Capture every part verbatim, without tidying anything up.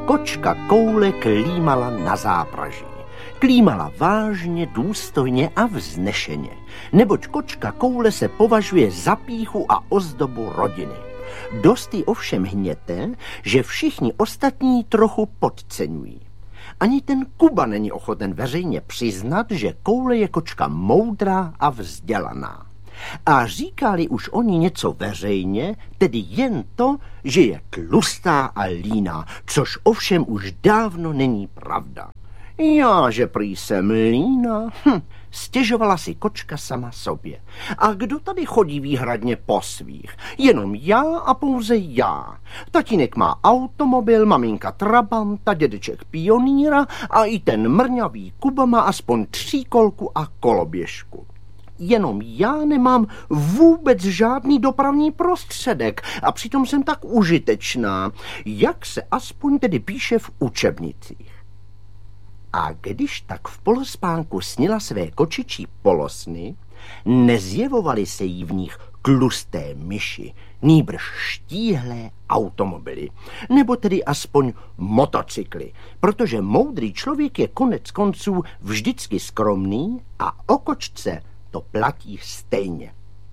kočka Koule klímala na zápraží. Klímala vážně, důstojně a vznešeně, neboť kočka Koule se považuje za pýchu a ozdobu rodiny. Dost jí ovšem hněte, že všichni ostatní trochu podceňují. Ani ten Kuba není ochoten veřejně přiznat, že Koule je kočka moudrá a vzdělaná. A říkali už oni něco veřejně, tedy jen to, že je tlustá a líná, což ovšem už dávno není pravda. Já, že prý jsem líná, hm, stěžovala si kočka sama sobě. A kdo tady chodí výhradně po svých? Jenom já a pouze já. Tatínek má automobil, maminka trabanta, dědeček pionýra a i ten mrňavý Kuba má aspoň tříkolku a koloběžku. Jenom já nemám vůbec žádný dopravní prostředek a přitom jsem tak užitečná, jak se aspoň tedy píše v učebnicích. A když tak v polospánku snila své kočičí polosny, nezjevovaly se jí v nich tlusté myši, nýbrž štíhlé automobily, nebo tedy aspoň motocykly, protože moudrý člověk je konec konců vždycky skromný a o kočce to platí stejně.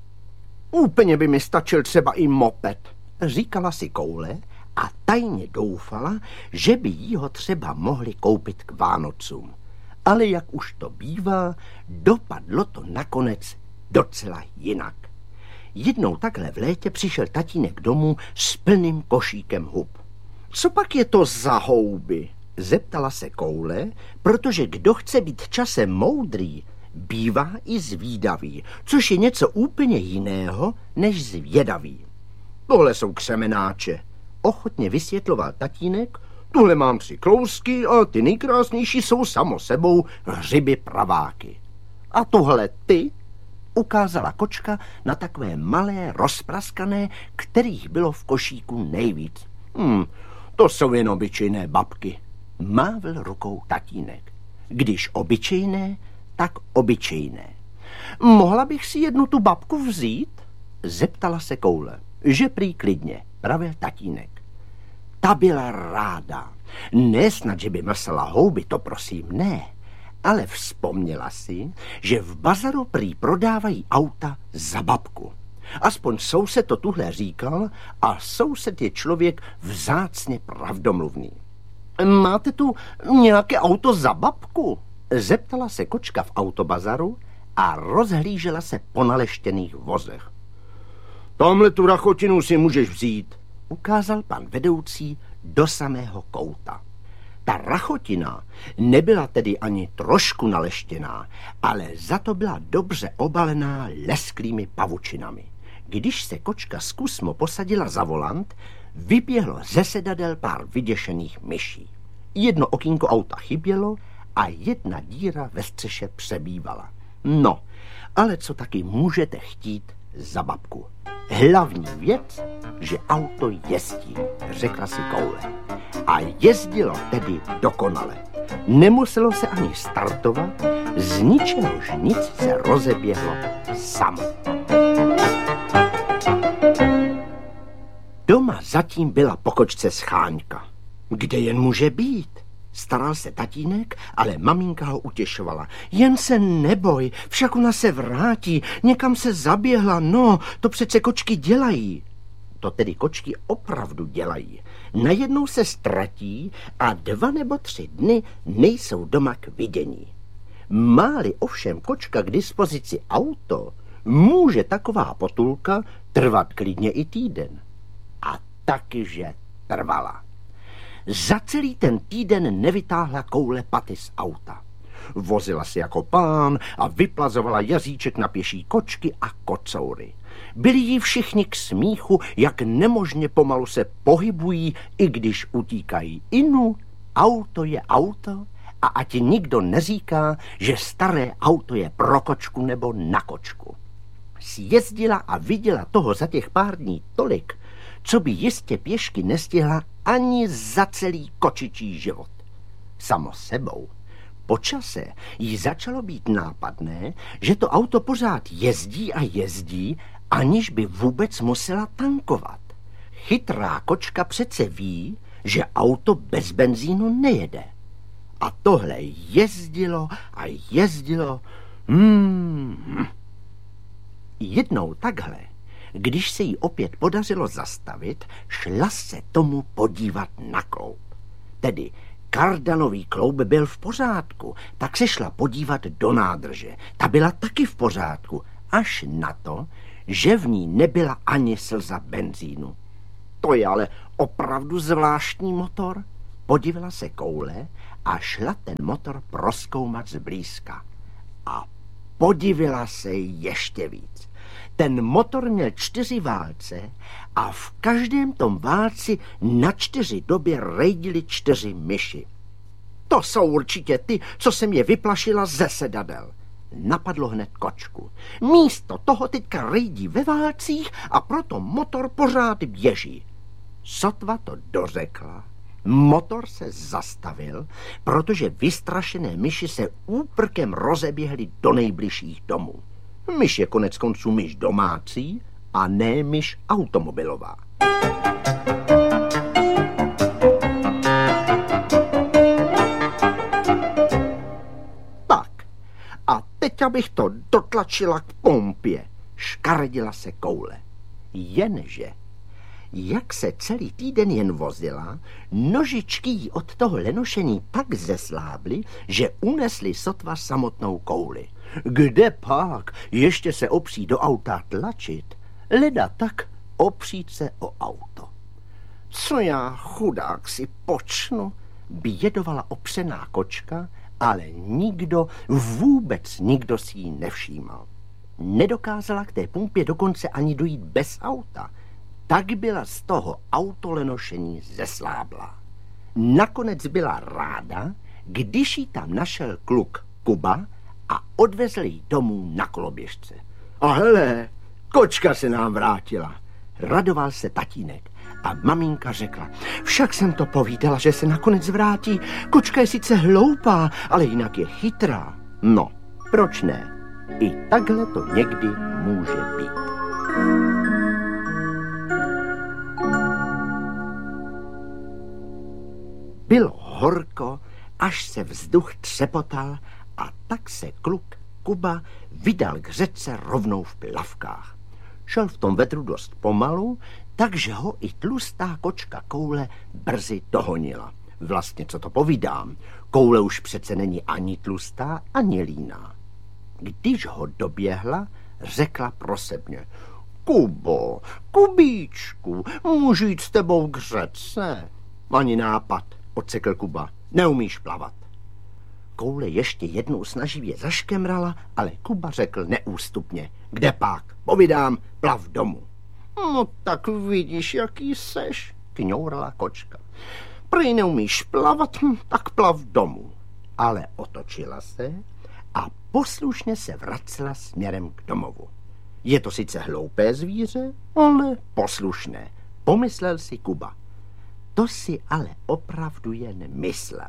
Úplně by mi stačil třeba i moped, říkala si Koule a tajně doufala, že by jí ho třeba mohli koupit k Vánocům. Ale jak už to bývá, dopadlo to nakonec docela jinak. Jednou takhle v létě přišel tatínek domů s plným košíkem hub. Co pak je to za houby? Zeptala se Koule, protože kdo chce být časem moudrý, bývá i zvídavý, což je něco úplně jiného než zvědavý. Tohle jsou křemenáče, ochotně vysvětloval tatínek. Tuhle mám tři klousky a ty nejkrásnější jsou samo sebou hřiby praváky. A tohle ty? Ukázala kočka na takové malé rozpraskané, kterých bylo v košíku nejvíc. Hm, to jsou jen obyčejné babky, mávl rukou tatínek. Když obyčejné, tak obyčejné. Mohla bych si jednu tu babku vzít? Zeptala se Koule. Že prý klidně, pravil tatínek. Ta byla ráda. Ne snad, že by mrsela houby, to prosím ne. Ale vzpomněla si, že v bazaru prý prodávají auta za babku. Aspoň soused to tuhle říkal a soused je člověk vzácně pravdomluvný. Máte tu nějaké auto za babku? Zeptala se kočka v autobazaru a rozhlížela se po naleštěných vozech. Tamhle tu rachotinu si můžeš vzít, ukázal pan vedoucí do samého kouta. Ta rachotina nebyla tedy ani trošku naleštěná, ale za to byla dobře obalená lesklými pavučinami. Když se kočka zkusmo posadila za volant, vyběhlo ze sedadel pár vyděšených myší. Jedno okýnko auta chybělo a jedna díra ve střeše přebývala. No, ale co taky můžete chtít za babku? Hlavní věc, že auto jezdí, řekla si Koule. A jezdilo tedy dokonale. Nemuselo se ani startovat, z ničehož nic se rozeběhlo samo. Doma zatím byla po kočce Scháňka. Kde jen může být? Staral se tatínek, ale maminka ho utěšovala. Jen se neboj, však ona se vrátí, někam se zaběhla, no, to přece kočky dělají. To tedy kočky opravdu dělají. Najednou se ztratí a dva nebo tři dny nejsou doma k vidění. Má-li ovšem kočka k dispozici auto, může taková potulka trvat klidně i týden. A takyže trvala. Za celý ten týden nevytáhla Koule paty z auta. Vozila se jako pán a vyplazovala jazyček na pěší kočky a kocoury. Byli jí všichni k smíchu, jak nemožně pomalu se pohybují, i když utíkají. Inu, auto je auto a ať nikdo neříká, že staré auto je pro kočku nebo na kočku. Sjezdila a viděla toho za těch pár dní tolik, co by jistě pěšky nestihla ani za celý kočičí život. Samo sebou. Po čase jí začalo být nápadné, že to auto pořád jezdí a jezdí, aniž by vůbec musela tankovat. Chytrá kočka přece ví, že auto bez benzínu nejede. A tohle jezdilo a jezdilo. Hmm. Jednou takhle, když se jí opět podařilo zastavit, šla se tomu podívat na kloub. Tedy kardanový kloub byl v pořádku, tak se šla podívat do nádrže. Ta byla taky v pořádku, až na to, že v ní nebyla ani slza benzínu. To je ale opravdu zvláštní motor. Podívala se koule a šla ten motor prozkoumat zblízka. A podivila se ještě víc. Ten motor měl čtyři válce a v každém tom válci na čtyři době rejdily čtyři myši. To jsou určitě ty, co jsem je vyplašila ze sedadel. Napadlo hned kočku. Místo toho teďka rejdí ve válcích a proto motor pořád běží. Sotva to dořekla, motor se zastavil, protože vystrašené myši se úprkem rozeběhly do nejbližších domů. Myš je konec konců myš domácí a ne myš automobilová. Tak, a teď abych to dotlačila k pompě, škaredila se koule. Jenže jak se celý týden jen vozila, nožičky jí od toho lenošení tak zeslábly, že unesly sotva samotnou kouli. Kde pak ještě se opřít do auta tlačit? Leda tak opřít se o auto. Co já, chudák, si počnu? Bědovala opřená kočka, ale nikdo, vůbec nikdo si ji nevšímal. Nedokázala k té pumpě dokonce ani dojít bez auta. Tak byla z toho autolenošení zeslábla. Nakonec byla ráda, když jí tam našel kluk Kuba a odvezl ji domů na koloběžce. A hele, kočka se nám vrátila. Radoval se tatínek a maminka řekla, však jsem to povídala, že se nakonec vrátí. Kočka je sice hloupá, ale jinak je chytrá. No, proč ne? I takhle to někdy může být. Bylo horko, až se vzduch třepotal a tak se kluk Kuba vydal k řece rovnou v plavkách. Šel v tom vedru dost pomalu, takže ho i tlustá kočka Koule brzy dohonila. Vlastně, co to povídám, Koule už přece není ani tlustá, ani líná. Když ho doběhla, řekla prosebně, Kubo, Kubíčku, můžu jít s tebou k řece? Ani nápad, odsekl Kuba, neumíš plavat. Koule ještě jednou snaživě zaškemrala, ale Kuba řekl neústupně, kde pak, povídám, plav domů. No tak vidíš, jaký seš, kňourala kočka. Prý neumíš plavat, hm, tak plav domů. Ale otočila se a poslušně se vracela směrem k domovu. Je to sice hloupé zvíře, ale poslušné, pomyslel si Kuba. To si ale opravdu jen myslel.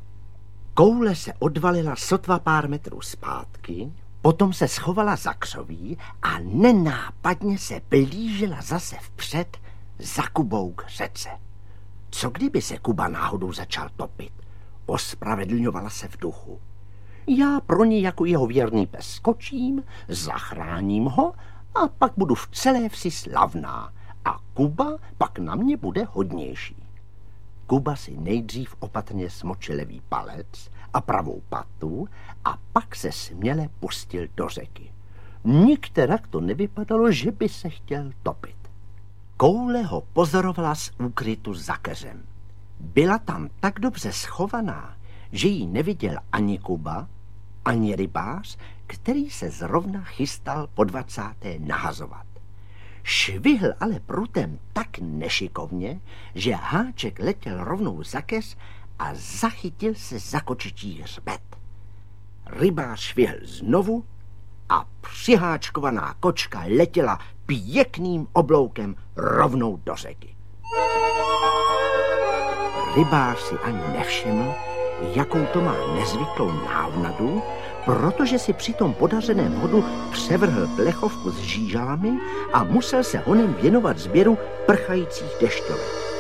Koule se odvalila sotva pár metrů zpátky, potom se schovala za křoví a nenápadně se blížila zase vpřed za Kubou k řece. Co kdyby se Kuba náhodou začal topit? Ospravedlňovala se v duchu. Já pro něj jako jeho věrný pes skočím, zachráním ho a pak budu v celé vsi slavná a Kuba pak na mě bude hodnější. Kuba si nejdřív opatrně smočil levý palec a pravou patu a pak se směle pustil do řeky. Nikterak to nevypadalo, že by se chtěl topit. Koule ho pozorovala z úkrytu za keřem. Byla tam tak dobře schovaná, že ji neviděl ani Kuba, ani rybář, který se zrovna chystal po dvacáté nahazovat. Švihl ale prutem tak nešikovně, že háček letěl rovnou za keř a zachytil se za kočičí hřbet. Rybář švihl znovu a přiháčkovaná kočka letěla pěkným obloukem rovnou do řeky. Rybář si ani nevšiml, jakou to má nezvyklou návnadu, protože si při tom podařeném hodu převrhl plechovku s žížalami a musel se honem věnovat sběru prchajících dešťovek.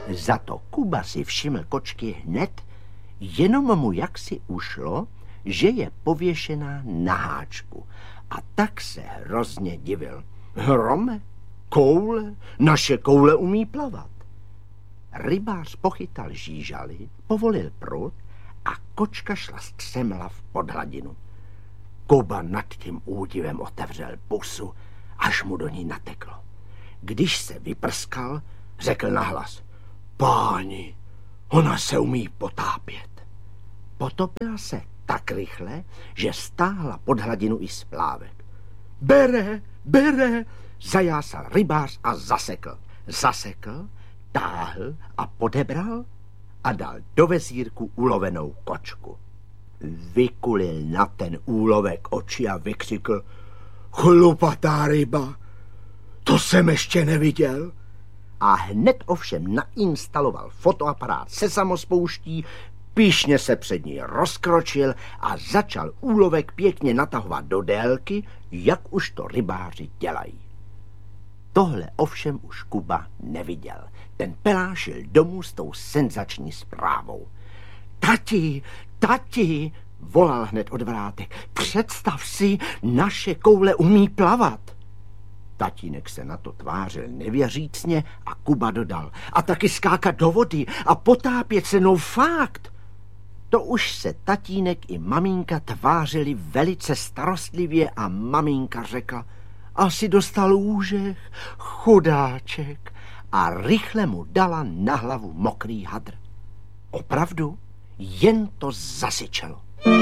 Za to Kuba si všiml kočky hned, jenom mu jaksi ušlo, že je pověšená na háčku. A tak se hrozně divil. Hrome, koule, naše koule umí plavat. Rybář pochytal žížaly, povolil prut a kočka šla střemlav pod hladinu. Kuba nad tím údivem otevřel pusu, až mu do ní nateklo. Když se vyprskal, řekl nahlas: Páni, ona se umí potápět. Potopila se tak rychle, že stáhla pod hladinu i splávek. Bere, bere, zajásal rybář a zasekl. Zasekl, táhl a podebral a dal do vezírku ulovenou kočku. Vykulil na ten úlovek oči a vykřikl: Chlupatá ryba, to jsem ještě neviděl. A hned ovšem nainstaloval fotoaparát se samospouští, pyšně se před ní rozkročil a začal úlovek pěkně natahovat do délky, jak už to rybáři dělají. Tohle ovšem už Kuba neviděl. Ten pelášil domů s tou senzační zprávou. Tati, tati, volal hned od vrátek, představ si, naše koule umí plavat. Tatínek se na to tvářil nevěřícně a Kuba dodal: a taky skákat do vody a potápět se, no fakt. To už se tatínek i maminka tvářili velice starostlivě a maminka řekla: asi dostal úžeh, chudáček, a rychle mu dala na hlavu mokrý hadr. Opravdu, jen to zasyčelo.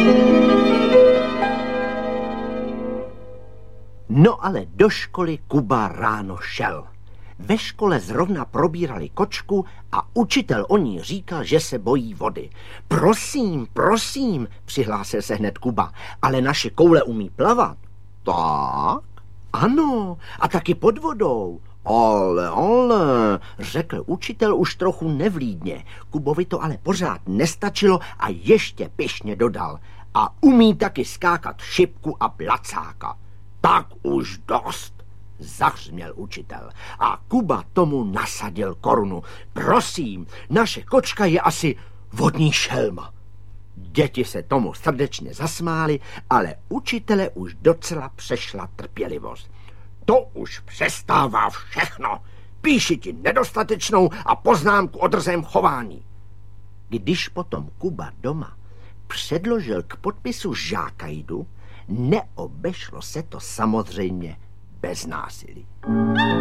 No ale do školy Kuba ráno šel. Ve škole zrovna probírali kočku a učitel o ní říkal, že se bojí vody. Prosím, prosím, přihlásil se hned Kuba, ale naše koule umí plavat. Tak? Ano, a taky pod vodou. Ale, ale, řekl učitel už trochu nevlídně. Kubovi to ale pořád nestačilo a ještě pyšně dodal: a umí taky skákat šipku a placáka. Tak už dost, zahřměl učitel a Kuba tomu nasadil korunu. Prosím, naše kočka je asi vodní šelma. Děti se tomu srdečně zasmály, ale učitele už docela přešla trpělivost. To už přestává všechno. Píši ti nedostatečnou a poznámku o drzém chování. Když potom Kuba doma předložil k podpisu žákajdu, neobešlo se to samozřejmě bez násilí.